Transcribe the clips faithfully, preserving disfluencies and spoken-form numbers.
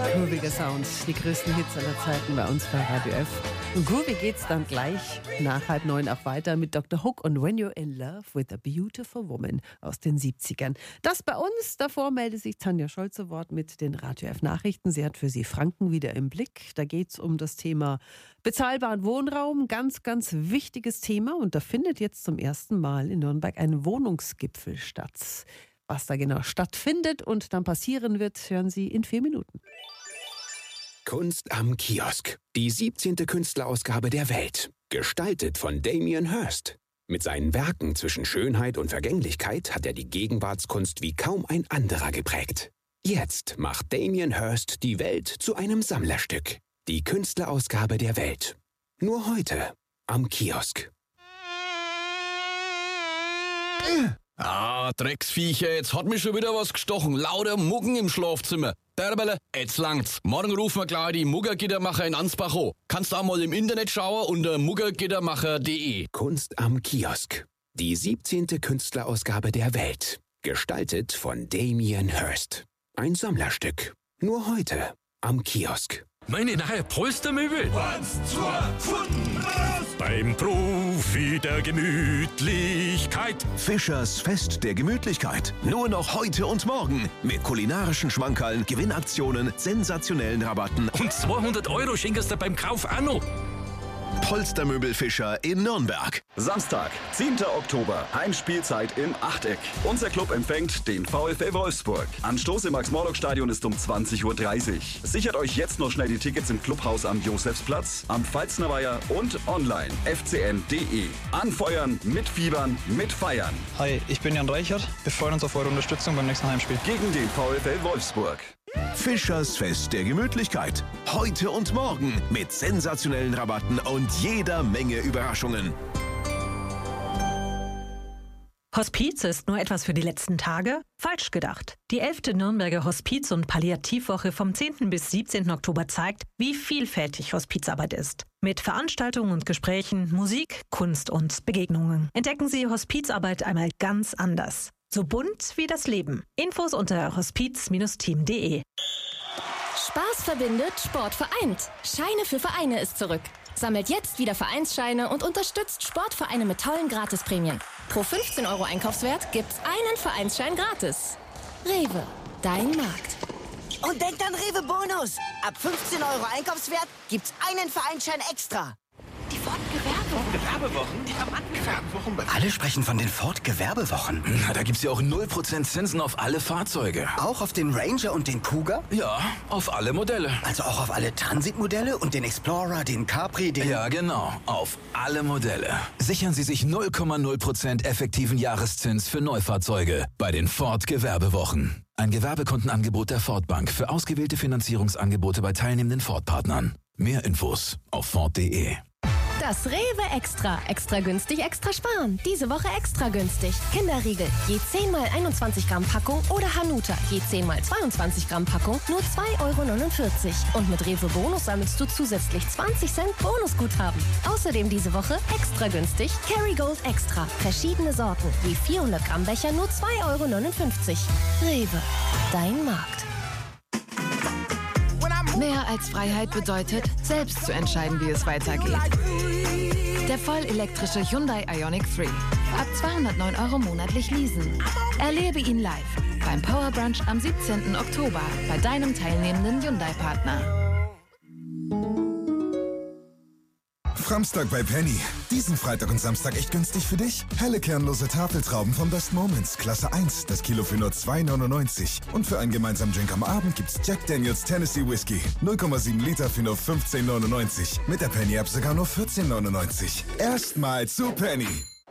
Grooviger Sound, die größten Hits aller Zeiten bei uns bei Radio F. Und groovy geht's dann gleich nach halb neun auch weiter mit Doktor Hook und When You're in Love with a Beautiful Woman aus den siebzigern. Das bei uns, davor meldet sich Tanja Scholl zu Wort mit den Radio F Nachrichten. Sie hat für Sie Franken wieder im Blick. Da geht's um das Thema bezahlbaren Wohnraum, ganz, ganz wichtiges Thema. Und da findet jetzt zum ersten Mal in Nürnberg ein Wohnungsgipfel statt. Was da genau stattfindet und dann passieren wird, hören Sie in vier Minuten. Kunst am Kiosk. Die siebzehnte Künstlerausgabe der Welt. Gestaltet von Damien Hirst. Mit seinen Werken zwischen Schönheit und Vergänglichkeit hat er die Gegenwartskunst wie kaum ein anderer geprägt. Jetzt macht Damien Hirst die Welt zu einem Sammlerstück. Die Künstlerausgabe der Welt. Nur heute am Kiosk. Ah, Drecksviecher, jetzt hat mich schon wieder was gestochen. Lauter Muggen im Schlafzimmer. Derbele, jetzt langt's. Morgen rufen wir gleich die Muggergittermacher in Ansbach an. Kannst auch mal im Internet schauen unter muggergittermacher punkt de. Kunst am Kiosk. Die siebzehnte Künstlerausgabe der Welt. Gestaltet von Damien Hirst. Ein Sammlerstück. Nur heute am Kiosk. Meine neue Polstermöbel. Eins, zwei, Pfunden raus! Beim Profi der Gemütlichkeit. Fischers Fest der Gemütlichkeit. Nur noch heute und morgen. Mit kulinarischen Schmankerln, Gewinnaktionen, sensationellen Rabatten. Und zweihundert Euro schenkst du beim Kauf auch noch. Polstermöbel Fischer in Nürnberg. Samstag, zehnten Oktober, Heimspielzeit im Achteck. Unser Club empfängt den VfL Wolfsburg. Anstoß im Max-Morlock-Stadion ist um zwanzig Uhr dreißig. Sichert euch jetzt noch schnell die Tickets im Clubhaus am Josefsplatz, am Pfalznerweiher und online f c n punkt de. Anfeuern, mitfiebern, mitfeiern. Hi, ich bin Jan Reichert. Wir freuen uns auf eure Unterstützung beim nächsten Heimspiel. Gegen den VfL Wolfsburg. Fischers Fest der Gemütlichkeit. Heute und morgen mit sensationellen Rabatten und jeder Menge Überraschungen. Hospiz ist nur etwas für die letzten Tage? Falsch gedacht. Die elfte Nürnberger Hospiz- und Palliativwoche vom zehnten bis siebzehnten Oktober zeigt, wie vielfältig Hospizarbeit ist. Mit Veranstaltungen und Gesprächen, Musik, Kunst und Begegnungen entdecken Sie Hospizarbeit einmal ganz anders. So bunt wie das Leben. Infos unter hospiz Bindestrich team punkt de. Spaß verbindet, Sport vereint. Scheine für Vereine ist zurück. Sammelt jetzt wieder Vereinsscheine und unterstützt Sportvereine mit tollen Gratisprämien. Pro fünfzehn Euro Einkaufswert gibt's einen Vereinsschein gratis. Rewe, dein Markt. Und denkt an Rewe Bonus. Ab fünfzehn Euro Einkaufswert gibt's einen Vereinsschein extra. Die Ford Gewerbewochen. Gewerbewochen? Die haben Gewerbewochen. Alle sprechen von den Ford Gewerbewochen. Na, da gibt's ja auch null Prozent Zinsen auf alle Fahrzeuge. Auch auf den Ranger und den Kuga? Ja, auf alle Modelle. Also auch auf alle Transitmodelle und den Explorer, den Capri, den... Ja, genau. Auf alle Modelle. Sichern Sie sich null Komma null Prozent effektiven Jahreszins für Neufahrzeuge bei den Ford Gewerbewochen. Ein Gewerbekundenangebot der Ford Bank für ausgewählte Finanzierungsangebote bei teilnehmenden Ford-Partnern. Mehr Infos auf ford punkt de. Das Rewe Extra. Extra günstig, extra sparen. Diese Woche extra günstig. Kinderriegel, je zehn mal einundzwanzig Gramm Packung oder Hanuta, je zehn mal zweiundzwanzig Gramm Packung, nur zwei Euro neunundvierzig. Und mit Rewe Bonus sammelst du zusätzlich zwanzig Cent Bonusguthaben. Außerdem diese Woche extra günstig Kerrygold Extra. Verschiedene Sorten, je vierhundert Gramm Becher, nur zwei Euro neunundfünfzig. Rewe, dein Markt. Mehr als Freiheit bedeutet, selbst zu entscheiden, wie es weitergeht. Der vollelektrische Hyundai Ioniq drei. Ab zweihundertneun Euro monatlich leasen. Erlebe ihn live beim Power Brunch am siebzehnten Oktober bei deinem teilnehmenden Hyundai-Partner. Samstag bei Penny. Diesen Freitag und Samstag echt günstig für dich. Helle kernlose Tafeltrauben von Best Moments, Klasse eins, das Kilo für nur zwei neunundneunzig. Und für einen gemeinsamen Drink am Abend gibt's Jack Daniels Tennessee Whiskey. null Komma sieben Liter für nur fünfzehn neunundneunzig. Mit der Penny-App sogar nur vierzehn neunundneunzig. Erstmal zu Penny.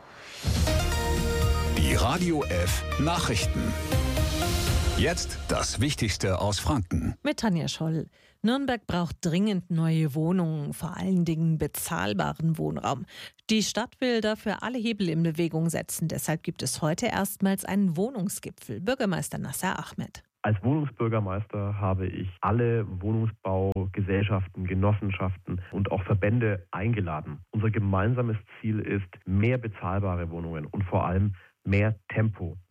Die Radio F Nachrichten. Jetzt das Wichtigste aus Franken. Mit Tanja Scholl. Nürnberg braucht dringend neue Wohnungen, vor allen Dingen bezahlbaren Wohnraum. Die Stadt will dafür alle Hebel in Bewegung setzen. Deshalb gibt es heute erstmals einen Wohnungsgipfel. Bürgermeister Nasser Ahmed. Als Wohnungsbürgermeister habe ich alle Wohnungsbaugesellschaften, Genossenschaften und auch Verbände eingeladen. Unser gemeinsames Ziel ist mehr bezahlbare Wohnungen und vor allem mehr Tempo.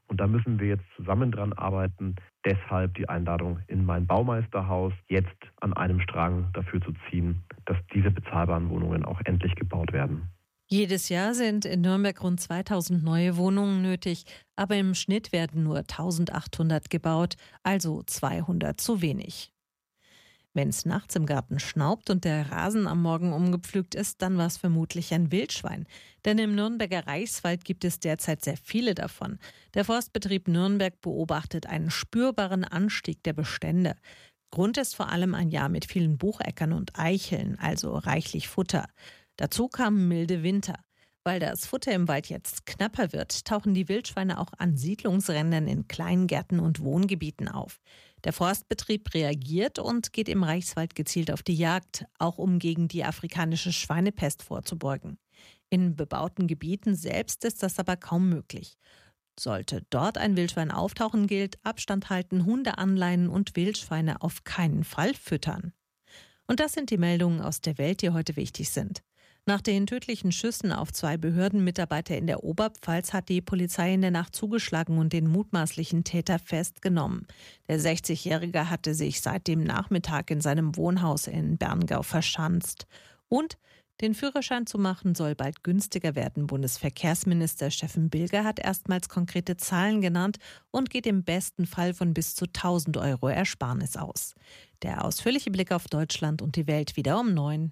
Und da müssen wir jetzt zusammen dran arbeiten. Deshalb die Einladung in mein Baumeisterhaus, jetzt an einem Strang dafür zu ziehen, dass diese bezahlbaren Wohnungen auch endlich gebaut werden. Jedes Jahr sind in Nürnberg rund zweitausend neue Wohnungen nötig, aber im Schnitt werden nur eintausendachthundert gebaut, also zweihundert zu wenig. Wenn es nachts im Garten schnaubt und der Rasen am Morgen umgepflügt ist, dann war es vermutlich ein Wildschwein. Denn im Nürnberger Reichswald gibt es derzeit sehr viele davon. Der Forstbetrieb Nürnberg beobachtet einen spürbaren Anstieg der Bestände. Grund ist vor allem ein Jahr mit vielen Bucheckern und Eicheln, also reichlich Futter. Dazu kamen milde Winter. Weil das Futter im Wald jetzt knapper wird, tauchen die Wildschweine auch an Siedlungsrändern in Kleingärten und Wohngebieten auf. Der Forstbetrieb reagiert und geht im Reichswald gezielt auf die Jagd, auch um gegen die afrikanische Schweinepest vorzubeugen. In bebauten Gebieten selbst ist das aber kaum möglich. Sollte dort ein Wildschwein auftauchen, gilt Abstand halten, Hunde anleihen und Wildschweine auf keinen Fall füttern. Und das sind die Meldungen aus der Welt, die heute wichtig sind. Nach den tödlichen Schüssen auf zwei Behördenmitarbeiter in der Oberpfalz hat die Polizei in der Nacht zugeschlagen und den mutmaßlichen Täter festgenommen. Der sechzigjährige hatte sich seit dem Nachmittag in seinem Wohnhaus in Berngau verschanzt. Und den Führerschein zu machen soll bald günstiger werden. Bundesverkehrsminister Steffen Bilger hat erstmals konkrete Zahlen genannt und geht im besten Fall von bis zu tausend Euro Ersparnis aus. Der ausführliche Blick auf Deutschland und die Welt wieder um neun.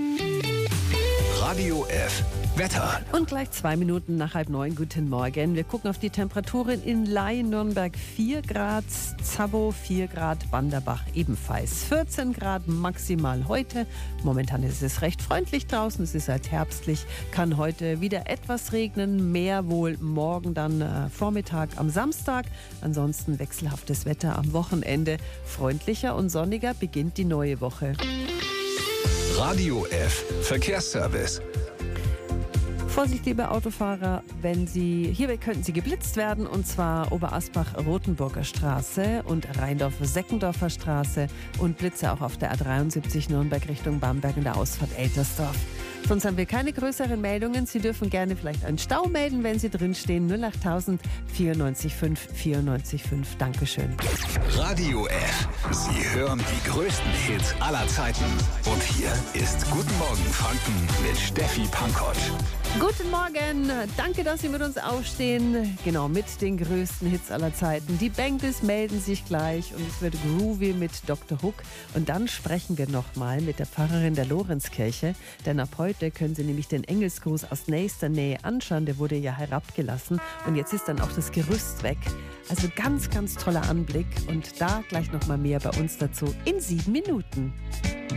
Radio F. Wetter. Und gleich zwei Minuten nach halb neun. Guten Morgen. Wir gucken auf die Temperaturen in Ley, Nürnberg vier Grad, Zabow vier Grad, Banderbach ebenfalls vierzehn Grad maximal heute. Momentan ist es recht freundlich draußen, es ist halt herbstlich, kann heute wieder etwas regnen, mehr wohl morgen dann äh, Vormittag am Samstag. Ansonsten wechselhaftes Wetter am Wochenende. Freundlicher und sonniger beginnt die neue Woche. Radio F. Verkehrsservice. Vorsicht, liebe Autofahrer, wenn Sie, hierbei könnten Sie geblitzt werden, und zwar Oberasbach-Rotenburger Straße und Rheindorf-Seckendorfer Straße und Blitze auch auf der A dreiundsiebzig Nürnberg Richtung Bamberg in der Ausfahrt Eltersdorf. Sonst haben wir keine größeren Meldungen. Sie dürfen gerne vielleicht einen Stau melden, wenn Sie drinstehen. null acht tausend vierundneunzig fünf vierundneunzig fünf. Dankeschön. Radio F. Sie hören die größten Hits aller Zeiten. Und hier ist Guten Morgen Franken mit Steffi Pankotsch. Guten Morgen, danke, dass Sie mit uns aufstehen. Genau, mit den größten Hits aller Zeiten. Die Bengals melden sich gleich und es wird groovy mit Doktor Hook. Und dann sprechen wir nochmal mit der Pfarrerin der Lorenzkirche, denn ab heute können Sie nämlich den Engelsgruß aus nächster Nähe anschauen. Der wurde ja herabgelassen und jetzt ist dann auch das Gerüst weg. Also ganz, ganz toller Anblick und da gleich nochmal mehr bei uns dazu in sieben Minuten.